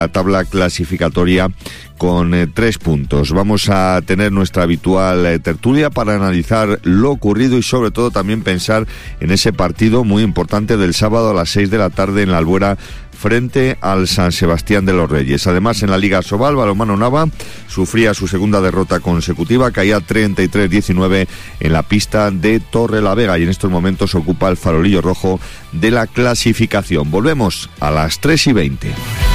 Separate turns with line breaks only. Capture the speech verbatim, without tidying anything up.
la tabla clasificatoria con eh, tres puntos. Vamos a tener nuestra habitual eh, tertulia para analizar lo ocurrido y sobre todo también pensar en ese partido muy importante del sábado a las seis de la tarde en la Albuera frente al San Sebastián de los Reyes. Además, en la Liga Sobal, Balonmano Nava sufría su segunda derrota consecutiva, caía treinta y tres diecinueve en la pista de Torrelavega y en estos momentos ocupa el farolillo rojo de la clasificación. Volvemos a las tres y veinte.